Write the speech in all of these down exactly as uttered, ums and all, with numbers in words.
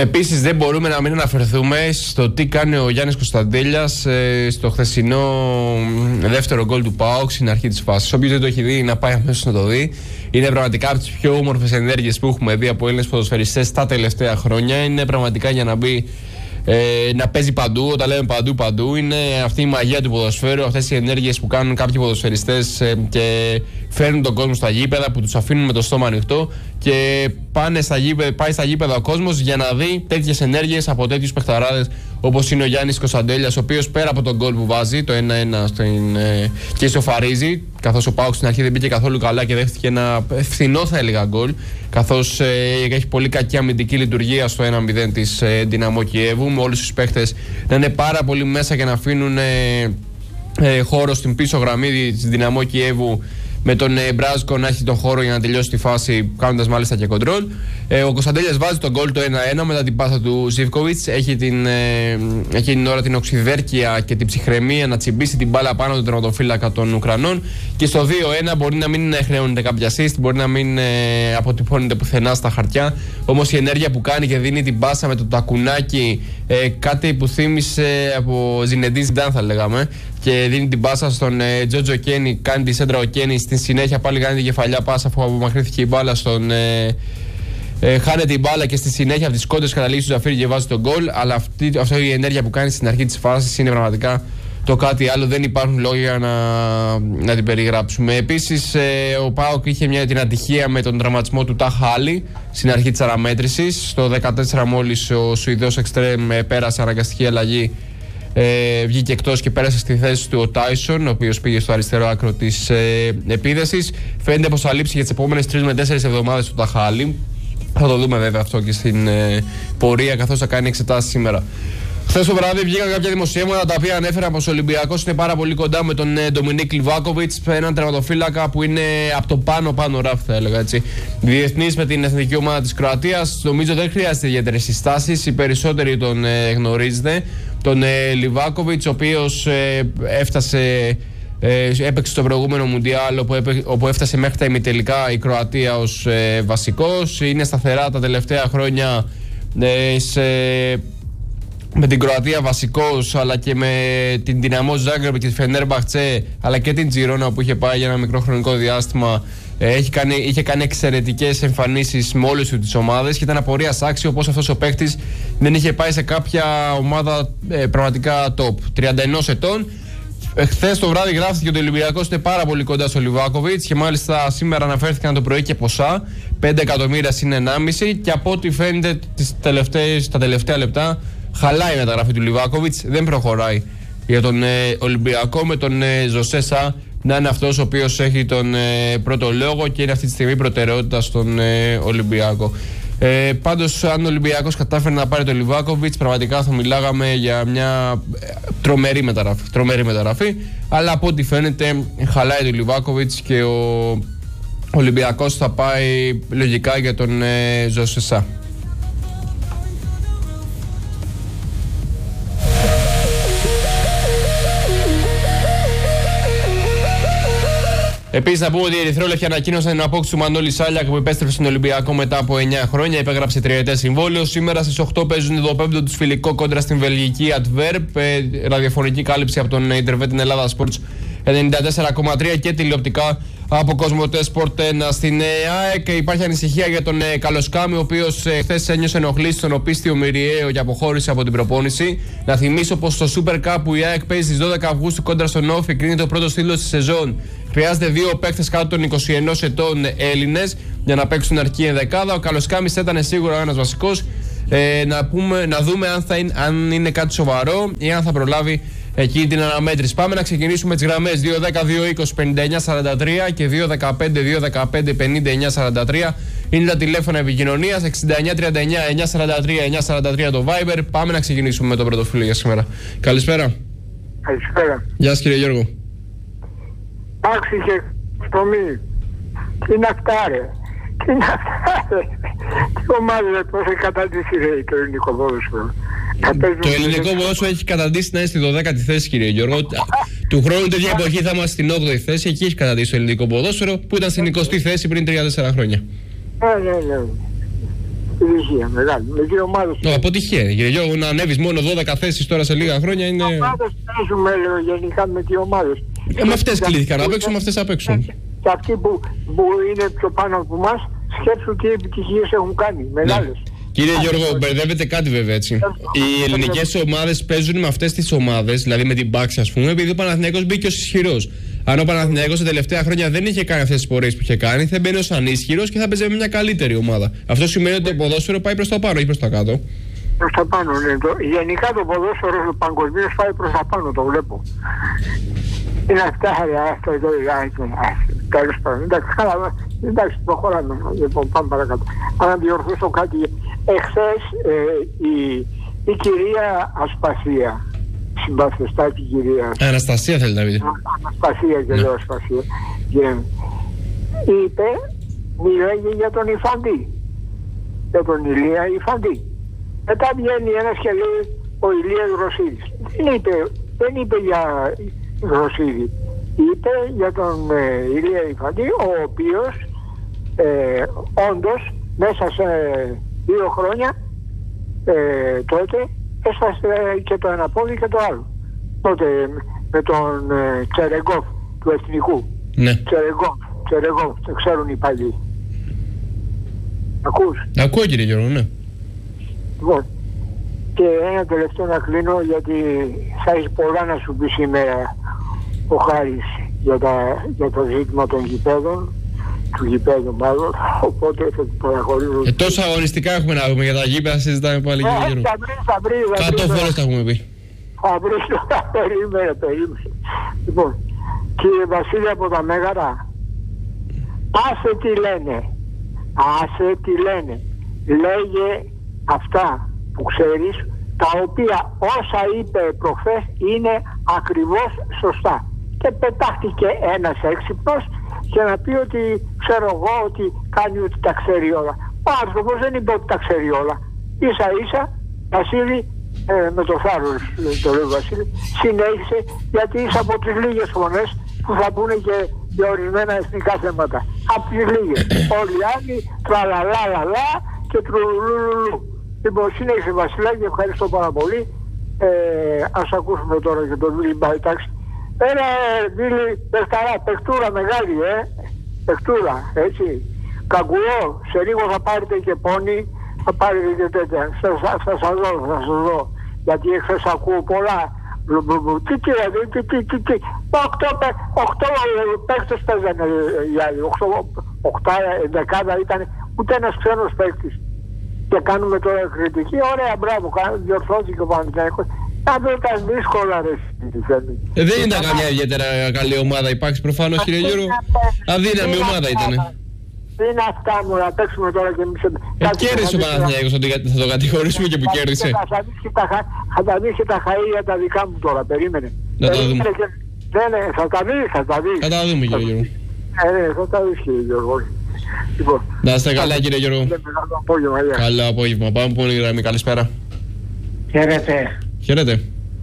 Επίσης δεν μπορούμε να μην αναφερθούμε στο τι κάνει ο Γιάννης Κωνσταντέλιας ε, στο χθεσινό δεύτερο γκολ του ΠΑΟΚ στην αρχή της φάσης. Όποιος δεν το έχει δει να πάει αμέσως να το δει. Είναι πραγματικά από τις πιο όμορφες ενέργειες που έχουμε δει από Έλληνες ποδοσφαιριστές τα τελευταία χρόνια. Είναι πραγματικά για να μπει ε, να παίζει παντού. Όταν λέμε παντού παντού είναι αυτή η μαγεία του ποδοσφαίρου, αυτές οι ενέργειες που κάνουν κάποιοι ποδοσφαιριστές ε, και φέρνουν τον κόσμο στα γήπεδα, που τους αφήνουν με το στόμα ανοιχτό και πάνε στα γήπεδα, πάει στα γήπεδα ο κόσμος για να δει τέτοιες ενέργειες από τέτοιους παιχταράδες όπως είναι ο Γιάννης Κωνσταντέλιας, ο οποίος πέρα από τον γκολ που βάζει το ένα ένα στην, ε, και ισοφαρίζει, καθώς ο ΠΑΟΚ στην αρχή δεν μπήκε καθόλου καλά και δέχτηκε ένα φθηνό θα έλεγα γκολ, καθώς ε, έχει πολύ κακή αμυντική λειτουργία στο ένα μηδέν της ε, Δυναμό Κιέβου, με όλους τους παίχτες να είναι πάρα πολύ μέσα και να αφήνουν ε, ε, χώρο στην πίσω γραμμή της Δυναμό Κιέβου, με τον ε, Μπράζκο να έχει τον χώρο για να τελειώσει τη φάση, κάνοντας μάλιστα και κοντρόλ. Ε, ο Κωνσταντέλιας βάζει τον γκολ το ένα ένα μετά την πάσα του Ζίβκοβιτς. Έχει την, ε, έχει την ώρα την οξυδέρκεια και την ψυχραιμία να τσιμπήσει την μπάλα πάνω του τερματοφύλακα των Ουκρανών. Και στο δύο ένα μπορεί να μην χρεώνεται κάποια assist, μπορεί να μην ε, αποτυπώνεται πουθενά στα χαρτιά. Όμως η ενέργεια που κάνει και δίνει την πάσα με το τακουνάκι, ε, κάτι που θύμισε από Ζινεντίν Ζιντάν θα λέγαμε, και δίνει την πάσα στον ε, Τζότζο Κένι, κάνει τη σέντρα ο Κένι, στη συνέχεια πάλι κάνει την κεφαλιά πάσα αφού απομακρύνθηκε η μπάλα στον ε, ε, χάνεται η μπάλα και στη συνέχεια από τις κόντρες καταλήγει του Ζαφίρι και βάζει τον γκολ. Αλλά αυτή, αυτή η ενέργεια που κάνει στην αρχή της φάσης είναι πραγματικά το κάτι άλλο, δεν υπάρχουν λόγια να, να την περιγράψουμε. Επίσης ε, ο ΠΑΟΚ είχε μια, την ατυχία με τον τραυματισμό του Ταχ Χάλι στην αρχή της αναμέτρησης. Στο δεκατέσσερα μόλις ο Σουηδός εξτρέμ πέρασε αναγκαστική αλλαγή. Ε, βγήκε εκτός και πέρασε στη θέση του ο Τάισον, ο οποίος πήγε στο αριστερό άκρο της ε, επίδεσης. Φαίνεται πως θα λείψει για τις επόμενες τρεις με τέσσερις εβδομάδες του Ταχάλη. Θα το δούμε βέβαια αυτό και στην ε, πορεία, καθώς θα κάνει εξετάσεις σήμερα. Χθες το βράδυ βγήκαν κάποια δημοσιεύματα τα οποία ανέφεραν πως ο Ολυμπιακός είναι πάρα πολύ κοντά με τον ε, Ντομινίκ Λιβάκοβιτς, έναν τερματοφύλακα που είναι από το πάνω-πάνω ράφι, θα έλεγα έτσι. Διεθνής με την εθνική ομάδα της Κροατίας. Νομίζω δεν χρειάζεται ιδιαίτερες συστάσεις, οι περισσότεροι τον ε, γνωρίζετε. Τον ε, Λιβάκοβιτς, ο οποίος ε, έφτασε, ε, έπαιξε στο προηγούμενο Μουντιάλ, όπου, έπαι, όπου έφτασε μέχρι τα ημιτελικά η Κροατία ως ε, βασικός. Είναι σταθερά τα τελευταία χρόνια ε, σε, με την Κροατία βασικός, αλλά και με την Δυναμό Ζάγκρεπ και τη Φενέρμπαχτσε, αλλά και την Τζιρόνα που είχε πάει για ένα μικρό χρονικό διάστημα. Έχει κάνει, είχε κάνει εξαιρετικές εμφανίσεις με όλες τις ομάδες και ήταν απορίας άξιο πως αυτός ο παίκτης δεν είχε πάει σε κάποια ομάδα ε, πραγματικά top. τριάντα ένα ετών. Χθες το βράδυ γράφτηκε ότι ο Ολυμπιακός είναι πάρα πολύ κοντά στο Λιβάκοβιτς και μάλιστα σήμερα αναφέρθηκαν το πρωί και ποσά. πέντε εκατομμύρια συν ενάμιση και από ό,τι φαίνεται τις τελευταίες, τα τελευταία λεπτά χαλάει η μεταγραφή του Λιβάκοβιτς. Δεν προχωράει για τον ε, Ολυμπιακό, με τον ε, Ζωσέσα να είναι αυτός ο οποίος έχει τον ε, πρώτο λόγο και είναι αυτή τη στιγμή προτεραιότητα στον ε, Ολυμπιακό. Ε, πάντως, αν ο Ολυμπιακός κατάφερε να πάρει τον Λιβάκοβιτς, πραγματικά θα μιλάγαμε για μια ε, τρομερή μεταγραφή, τρομερή μεταγραφή. Αλλά από ό,τι φαίνεται, χαλάει τον Λιβάκοβιτς και ο Ολυμπιακός θα πάει λογικά για τον ε, Ζωσεσά. Επίσης, να πούμε ότι οι Ερυθρόλευκοι ανακοίνωσαν την απόκτηση του Μανώλη Σάλιακ που επέστρεψε στον Ολυμπιακό μετά από εννιά χρόνια. Υπέγραψε τριετές συμβόλαιο. Σήμερα στις οκτώ παίζουν το πέμπτο τους φιλικό κόντρα στην βελγική Adverb. Ραδιοφωνική κάλυψη από τον Ιντερβετ την Ελλάδα Sports ενενήντα τέσσερα κόμμα τρία και τηλεοπτικά από Κοσμοτέ Sport ένα. Στην ΑΕΚ υπάρχει ανησυχία για τον Καλοσκάμι, ο οποίος χθες ένιωσε ενοχλήσεις στον οπίστιο Μυριαίο και αποχώρησε από την προπόνηση. Να θυμίσω πως στο Super Cup που η ΑΕΚ παίζει στις δώδεκα Αυγούστου κόντρα στον Όφη, κρίνει το πρώτο στήλο στη σεζόν. Χρειάζεται δύο παίκτες κάτω των είκοσι ένα ετών Έλληνες για να παίξουν αρκή ενδεκάδα. Ο Καλοσκάμις ήταν σίγουρα ένας βασικός. Ε, να, πούμε, να δούμε αν, θα είναι, αν είναι κάτι σοβαρό ή αν θα προλάβει εκεί την αναμέτρηση. Πάμε να ξεκινήσουμε τις γραμμές δύο δέκα δύο είκοσι πενήντα εννιά σαράντα τρία και δύο δεκαπέντε δύο δεκαπέντε πενήντα εννιά σαράντα τρία. Είναι τα τηλέφωνα επικοινωνίας. Εξήντα εννιά τριάντα εννιά εννιά σαράντα τρία εννιά σαράντα τρία το Viber. Πάμε να ξεκινήσουμε με τον πρώτο φίλο για σήμερα. Καλησπέρα. Καλησπέρα. Γεια σας κύριε Γιώργο. Άξι και στομή. Τι είναι αυτά ρε. Τι είναι αυτά ρε. Τι ομάδα πώς έχει καταντήσει ρε το ελληνικό ποδόσφαιρο. Το ελληνικό ποδόσφαιρο έχει καταντήσει να είναι στη δωδέκατη θέση κύριε Γιώργο. Του χρόνου τέτοια εποχή θα είμαστε στην όγδοη θέση. Εκεί έχει καταντήσει το ελληνικό ποδόσφαιρο που ήταν στην εικοστή θέση πριν τρία τέσσερα χρόνια. Ναι, ναι, ναι. επιτυχία μεγάλη. Με δύο ομάδες. Oh, αποτυχία, κύριε Γιώργο, να ανέβεις μόνο δώδεκα θέσεις τώρα σε λίγα χρόνια είναι. Οι ομάδες παίζουμε, λέω, γενικά με δύο ομάδες. Ε, με αυτές κλείθηκαν να παίξουν, με αυτές θα παίξουν. Και αυτοί που, που είναι πιο πάνω από εμάς, σκέψου τι επιτυχίες έχουν κάνει. Μεγάλες. Ναι. Κύριε Γιώργο, μπερδεύετε κάτι βέβαια έτσι. Οι ελληνικές ομάδες παίζουν με αυτές τις ομάδες, δηλαδή με την Πάξη, ας πούμε, επειδή ο Παναθηναϊκός μπήκε ως ισχυρός. Αν ο Παναθηναϊκός τα τελευταία χρόνια δεν είχε κάνει αυτές τις πορείες που είχε κάνει, θα μπαίνει ως ανίσχυρος και θα παίζει με μια καλύτερη ομάδα. Αυτό σημαίνει ότι το ποδόσφαιρο πάει προς τα πάνω ή προς τα κάτω. Προς τα πάνω, ναι. Το, γενικά το ποδόσφαιρο παγκοσμίως πάει προς τα πάνω, το βλέπω. Είναι αυτά, αυτό το τέλος πάντων. Εντάξει, καλά, εντάξει, προχωράμε. Λοιπόν, πάμε παρακάτω. Να διορθώσω κάτι. Εχθές ε, η, η κυρία Ασπασία, συμπαθεστάτη κυρία. Αναστασία θέλει να πείτε. Αναστασία και λέω Ασπασία. Είπε, μιλάει για τον Ιφαντή. Για τον Ηλία Ιφαντή. Μετά βγαίνει ένας και λέει ο Ηλίας Ρωσίδης. Δεν είπε, δεν είπε για Ρωσίδη. Είπε για τον ε, Ηλία Ιφαντή, ο οποίος ε, όντως μέσα σε δύο χρόνια ε, τότε έσπασε και το ένα πόδι και το άλλο. Τότε με τον ε, Τσερεγκόφ του Εθνικού. Ναι. Τσερεγκόφ, Τσερεγκόφ, το ξέρουν οι παλιοί. Ακούς? Ακούω κύριε Γιώργο, ναι. Λοιπόν, και ένα τελευταίο να κλείνω, γιατί θα έχει πολλά να σου πει σήμερα ο Χάρης για, τα, για το ζήτημα των γηπέδων, του γηπέδου μάλλον, οπότε θα την παραχωρήσω. Ε, τόσα αγωνιστικά έχουμε να πούμε για τα γήπεδα, συζητάμε πάλι κύριε Γιώργο. Θα βρει, θα βρει. Κάτω φορές τα έχουμε πει. Θα βρει, θα περίμενε, περίμενε. Λοιπόν, κύριε Βασίλη από τα Μέγαρα, άσε τι λένε, άσε τι λένε, λέγε αυτά που ξέρεις, τα οποία όσα είπε προχθές είναι ακριβώς σωστά. Και πετάχτηκε ένας έξυπνος και να πει ότι ξέρω εγώ ότι κάνει ότι τα ξέρει όλα. Ο άνθρωπος δεν είπε ότι τα ξέρει όλα. Ίσα ίσα, Βασίλη, ε, με το θάρρος το λέει Βασίλη, συνέχισε, γιατί είσαι από τις λίγες φωνές που θα πούνε και για ορισμένα εθνικά θέματα. Από τις λίγες. Όλοι οι άλλοι τραλαλαλαλα και τρουλουλουλου. Λοιπόν, συνέχισε Βασιλάκη, ευχαριστώ πάρα πολύ. Ε, ας ακούσουμε τώρα και τον Βίλι Μπαϊτάξη. Ένα Βίλι, παιχταρά, παιχτούρα μεγάλη, ε. Παιχτούρα, έτσι. Καγκουρό, σε λίγο θα πάρετε και πόνι, θα πάρετε και τέτοια. Θα σας δω, θα σας δω. Γιατί εχθές ακούω πολλά. Τι τι, τι, τι, τι, τι. Οχτώ παίκτες παίζανε οι άλλοι. Οχτώ, δεκάδα ήταν, ούτε ένας ξένος παίκτης. Και κάνουμε τώρα κριτική, ωραία, μπράβο, διορθώθηκε ο Παναθηναϊκός. Θα δω τα δύσκολα ρε ε, δεν ήταν καμιά ιδιαίτερα καλή ομάδα, υπάρχει προφανώς κύριε Γιώργο. Αδύναμη ομάδα ήταν. Τι είναι αυτά μου, να παίξουμε τώρα και εμείς. Ε, κέρδισε ο Παναθηναϊκός, θα το κατηγορήσουμε και που κέρδισε. Θα τα δεις και τα χαΐια τα δικά μου τώρα, περίμενε. Να τα δούμε. Θα τα δεις, θα τα δεις. Θα τα δούμε κύριε Γιώργο. Ε, θα τα δεις κύριε Γιώργο. Λοιπόν, να είστε καλά κύριε Γιώργο. Καλό απόγευμα. Πάμε που είναι η γραμμή. Καλησπέρα. Χαίρετε. Χαίρετε.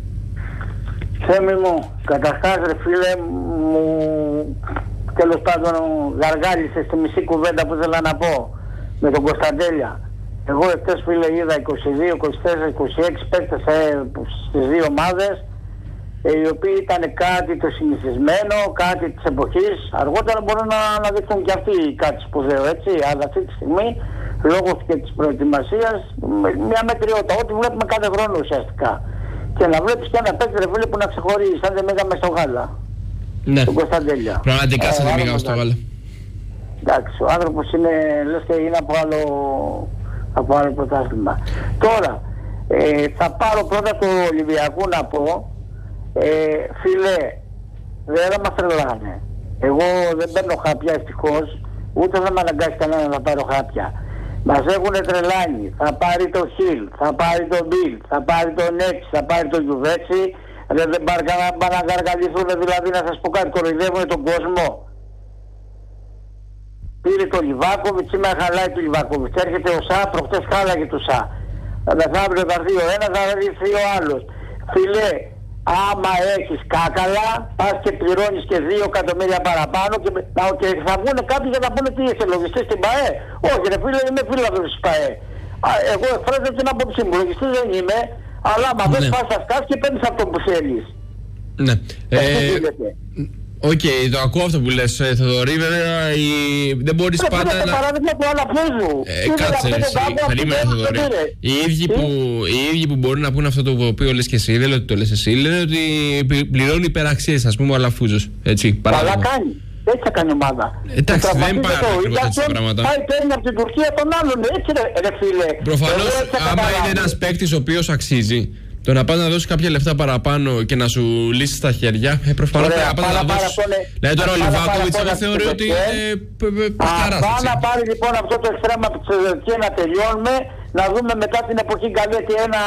Θέμη μου, καταρχάς ρε φίλε μου, τέλος πάντων γαργάλισε στη μισή κουβέντα που ήθελα να πω με τον Κωνσταντέλια. Εγώ εχθές φίλε είδα είκοσι δύο, είκοσι τέσσερα, είκοσι έξι παίκτες στις δύο ομάδες, οι οποίοι ήταν κάτι το συνηθισμένο, κάτι της εποχής. Αργότερα μπορούν να αναδειχθούν και αυτοί κάτι σπουδαίο, έτσι. Αλλά αυτή τη στιγμή, λόγω και της προετοιμασίας, μια μετριότητα. Ό,τι βλέπουμε κάθε χρόνο ουσιαστικά. Και να βλέπεις και ένα παίκτη ρε φίλε που να ξεχωρίζει, σαν δεν μίγαμε στο γάλα. Ναι. Τον Κωνσταντέλια. Πραγματικά σαν δεν μίγαμε στο γάλα. Εντάξει, ο άνθρωπος είναι, λες και είναι από άλλο, από άλλο πρωτάθλημα. Τώρα, ε, θα πάρω πρώτα το Ολυμπιακό να πω. Ε, φίλε, δεν θα μας τρελάνε. Εγώ δεν παίρνω χάπια ευτυχώς, ούτε θα με αναγκάσει κανένα να πάρω χάπια. Μας έχουν τρελάνει. Θα πάρει το Χιλ, θα πάρει το Μπιλ, θα πάρει το Νέτσι, θα πάρει το Γιουβέτσι. Δεν πάνε να γαργαληθούν, δηλαδή να σας πω κάτι, κοροϊδεύουν τον κόσμο. Πήρε το Λιβάκοβιτς, σήμερα χαλάει το Λιβάκοβιτς. Έρχεται ο Σα, προχτές χάλαγε το Σα. Μεθαύριο θα έρθει ο ένας, θα έρθει ο άλλος. Φίλε, άμα έχεις κάκαλα, πας και πληρώνεις και δύο εκατομμύρια παραπάνω και, και θα βγουν κάποιοι για να πούνε τι είσαι λογιστής στην ΠΑΕ. Όχι ρε φίλε, είμαι φίλαδος της ΠΑΕ. Εγώ εκφράζω την άποψή μου. Λογιστής δεν είμαι, αλλά μα δεν πας αυτά και παίρνεις αυτό που θέλεις. Ναι. Οκ, okay, το ακούω αυτό που λες, Θοδωρή, βέβαια η... δεν μπορείς πάντα να... Είναι παράδειγμα του Αλαφούζου. Ε, κάτσε εσύ, περίμενε Θοδωρή. Οι ίδιοι, που, οι ίδιοι που μπορούν να πούν αυτό το οποίο λες και εσύ, δεν λέω ότι το λες εσύ, λένε ότι πληρώνει υπεραξίες, ας πούμε, ο Αλαφούζος. Έτσι, παράδειγμα. Αλλά κάνει. Έτσι θα κάνει ομάδα. Εντάξει, δεν πάει ακριβώς έτσι τα πράγματα. Πάει παίρνει από την Τουρκία τον άλλον, έτσι ρε φίλε. Προφανώς, άμα είναι ένας παίκτης ο οποίος αξίζει, το να πας να δώσεις κάποια λεφτά παραπάνω και να σου λύσεις τα χέρια, ε, προφανώς πρέπει να πας να δώσεις. Δηλαδή τώρα ο Λιβάκοβιτς εγώ θεωρώ ότι είναι παιχταράς. Πάω να πάρει λοιπόν αυτό το εξτρέμα από τη Σεδοκία να τελειώνουμε, να δούμε μετά την εποχή Γκαλέτη ένα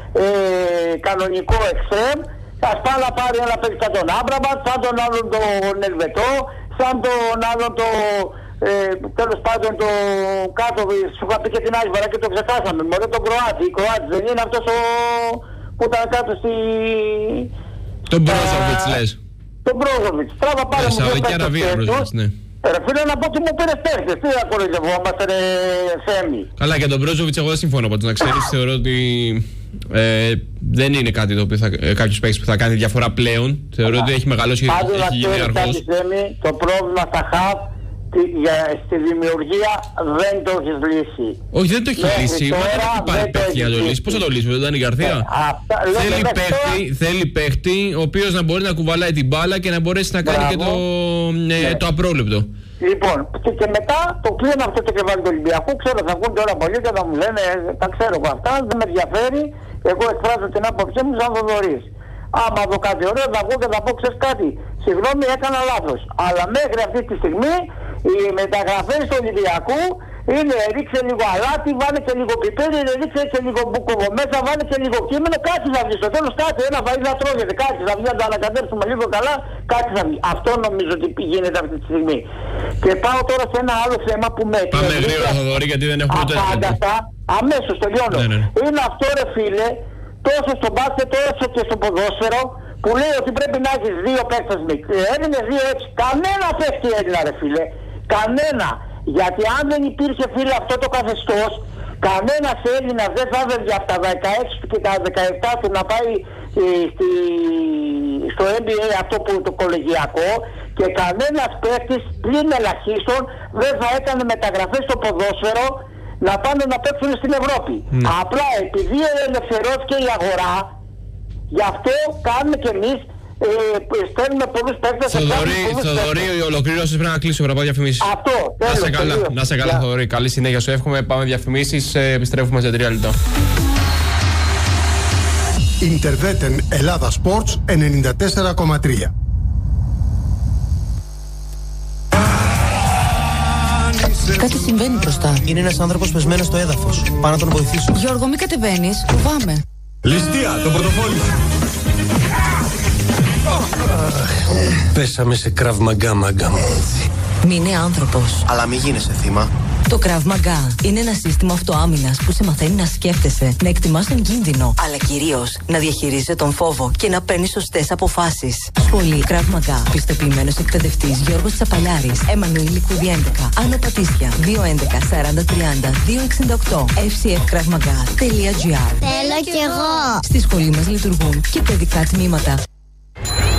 κανονικό εξτρέμ. Ας πάει να πάρει ένα παίκτη σαν τον Άμπραμπατ, σαν τον άλλον τον Ελβετό, σαν τον άλλον το... Ε, τέλος πάντων το κάτω, σου είχα πει και την άλλη φορά και το ξεχάσαμε. Μωρέ τον Κροάτι, η Κροάτι δεν είναι αυτός ο... που ήταν κάτω στη... Τον Μπρόζοβιτς λες. Τον Μπρόζοβιτς, τράβα πάρα μου δύο παίκτες. Ναι. Ρε φίλε να πω ότι μου πήρες παίκτες, τι θα κοροϊδευόμαστε ρε Θέμη. Καλά και τον Μπρόζοβιτς εγώ δεν συμφωνώ πάντως, να ξέρεις, θεωρώ ότι ε, δεν είναι κάτι το οποίο θα, ε, κάποιος παίκτης που θα κάνει διαφορά πλέον. Θεωρώ ότι έχει μεγαλώσει και έχει γίνει αργός. Το πρόβλημα στα χαφ για, στη δημιουργία δεν το έχεις λύσει. Όχι, δεν το έχει λύσει. Μα δεν έχει πάρει παίχτη για το λύσει. Πώς θα το λύσουμε, δεν ήταν η Γκαρθία. Θέλει παίχτη, θέλει παίχτη ο οποίος να μπορεί να κουβαλάει την μπάλα και να μπορέσει να κάνει και το, ε, το απρόβλεπτο. Λοιπόν, και, και μετά το κλείνω αυτό το κεφάλι του Ολυμπιακού. Ξέρω, θα ακούν τώρα πολλοί και θα μου λένε, τα ξέρω εγώ αυτά, δεν με ενδιαφέρει. Εγώ εκφράζω την άποψή μου σαν Θοδωρής. Άμα δω κάτι ωραίο, θα βγω και θα πω, ξέρεις κάτι. Συγγνώμη, έκανα λάθος. Αλλά μέχρι αυτή τη στιγμή οι μεταγραφές του Ολυμπιακού είναι ρίξε λίγο αλάτι, βάλε και λίγο πιπέρι, ρίξε και λίγο μπουκοβο μέσα, βάλε και λίγο κείμενο, κάτι θα βγει. Στο τέλος κάτι, ένα φαΐ θα τρώγεται, κάτι θα βγει, να τα ανακατέψουμε λίγο καλά, κάτι θα βγει. Αυτό νομίζω ότι γίνεται αυτή τη στιγμή. Και πάω τώρα σε ένα άλλο θέμα που με Πάμε γρήγορα Θοδωρή, γιατί δεν έχουμε ούτε απάνταστα, αμέσως τελειώνω. Ναι, ναι. Είναι αυτό ρε φίλε, τόσο στο μπάσκετ όσο και στο ποδόσφαιρο, που λέει ότι πρέπει να έχεις δύο παίκτες Έλληνες, δύο έτσι. Κανένα παίκτη Έλληνα ρε φίλε. Κανένα. Γιατί αν δεν υπήρχε φίλε αυτό το καθεστώς, κανένας Έλληνας δεν θα έβγαινε από τα δεκαέξι του και τα δεκαεπτά του να πάει ε, στη, στο N B A αυτό που το κολεγιακό, και κανένας παίκτης πλην ελαχίστων δεν θα έκανε μεταγραφές στο ποδόσφαιρο να πάνε να παίξουν στην Ευρώπη. Mm. Απλά επειδή ελευθερώθηκε η αγορά, γι' αυτό κάνουμε κι εμείς Ε, στέλνουμε πολλούς παίκτες. Θοδωρή, ολοκλήρωσες, πρέπει να κλείσουμε να πάω διαφημίσεις. Αυτό, τέλος, να σε καλά, τελείως. Να σε καλά Θοδωρή, καλή συνέχεια σου εύχομαι. Πάμε διαφημίσεις, επιστρέφουμε σε τρία λεπτά. Ιντερβέτεν Ελλάδα Sports ενενήντα τέσσερα κόμμα τρία. Κάτι συμβαίνει μπροστά. Είναι ένας άνθρωπος πεσμένος στο έδαφος. Πάω να τον βοηθήσω. Γιώργο, μην κατεβαίνεις, φοβάμαι. Ληστεία, το πορτοφόλι. Πέσαμε σε Krav Maga, μάγκα μου. Μείνε άνθρωπος. Αλλά μην γίνεσαι θύμα. Το Krav Maga είναι ένα σύστημα αυτοάμυνας που σε μαθαίνει να σκέφτεσαι, να εκτιμάς τον κίνδυνο, αλλά κυρίως να διαχειρίζεσαι τον φόβο και να παίρνεις σωστές αποφάσεις. Σχολή Krav Maga. Πιστοποιημένος εκπαιδευτής Γιώργος Τσαπαλιάρης. Εμμανουήλ Λικούδη έντεκα. Άνω Πατήσια. δύο έντεκα σαράντα τριάντα δύο εξήντα οκτώ. εφ σι εφ krav maga τελεία τζι άρ. Θέλω κι εγώ. Στη σχολή μας λειτουργούν και παιδικά τμήματα.